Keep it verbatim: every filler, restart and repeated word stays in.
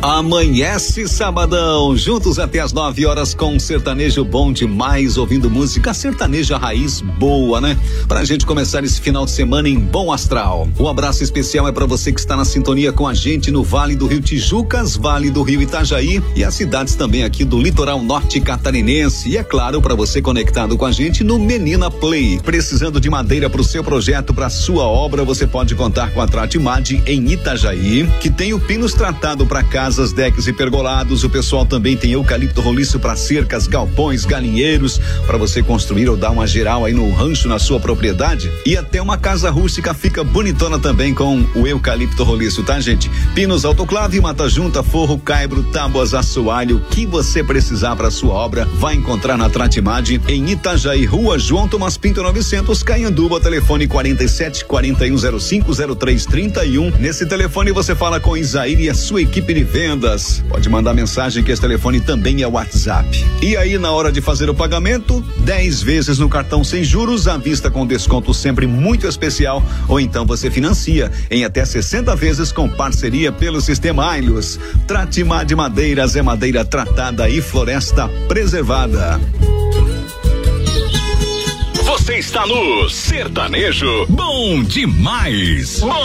Amanhece sabadão, juntos até as nove horas com sertanejo bom demais, ouvindo música sertaneja raiz boa, né? Pra gente começar esse final de semana em bom astral. Um abraço especial é pra você que está na sintonia com a gente no Vale do Rio Tijucas, Vale do Rio Itajaí e as cidades também aqui do litoral norte catarinense. E é claro, pra você conectado com a gente no Menina Play. Precisando de madeira pro seu projeto, pra sua obra, você pode contar com a Tratimad em Itajaí, que tem o pinos tratado pra casas, decks e pergolados. O pessoal também tem eucalipto roliço para cercas, galpões, galinheiros, para você construir ou dar uma geral aí no rancho na sua propriedade. E até uma casa rústica fica bonitona também com o eucalipto roliço, tá, gente? Pinos, autoclave, mata junta, forro, caibro, tábuas, assoalho, o que você precisar para sua obra, vai encontrar na Tratimad em Itajaí, Rua João Tomás Pinto novecentos, Caianduba, telefone quarenta e sete, quarenta e um zero cinco, zero três trinta e um. Nesse telefone você fala com Isaír e a sua equipe de vendas. Pode mandar mensagem que esse telefone também é WhatsApp. E aí, na hora de fazer o pagamento, dez vezes no cartão sem juros, à vista com desconto sempre muito especial, ou então você financia em até sessenta vezes com parceria pelo sistema Ailos. Tratimad Madeiras é madeira tratada e floresta preservada. Você está no Sertanejo Bom Demais. Bom